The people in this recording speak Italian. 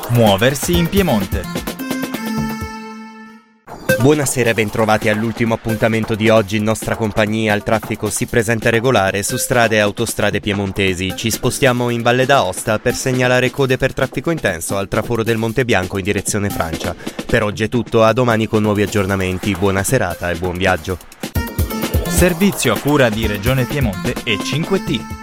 Muoversi in Piemonte. Buonasera e bentrovati all'ultimo appuntamento di oggi. In nostra compagnia il traffico si presenta regolare su strade e autostrade piemontesi. Ci spostiamo in Valle d'Aosta per segnalare code per traffico intenso al traforo del Monte Bianco in direzione Francia. Per oggi è tutto, a domani con nuovi aggiornamenti. Buona serata e buon viaggio. Servizio a cura di Regione Piemonte e 5T.